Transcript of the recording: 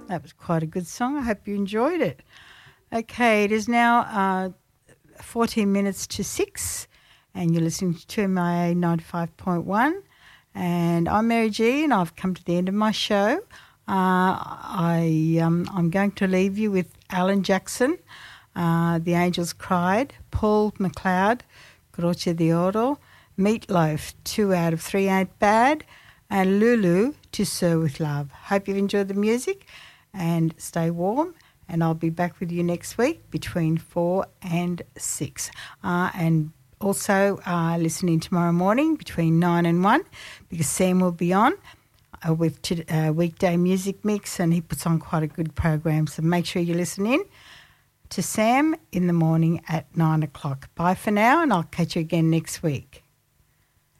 That was quite a good song. I hope you enjoyed it. Okay, it is now 14 minutes to 6 and you're listening to MIA 95.1 and I'm Mary G and I've come to the end of my show. I'm going to leave you with Alan Jackson, The Angels Cried, Paul McLeod, Croce d'Oro, Meatloaf, 2 out of 3 Ain't Bad, and Lulu, To Sir With Love. Hope you've enjoyed the music and stay warm, and I'll be back with you next week between 4 and 6. And also listening tomorrow morning between 9 and 1 because Sam will be on with weekday music mix and he puts on quite a good program. So make sure you listen in to Sam in the morning at 9 o'clock. Bye for now and I'll catch you again next week.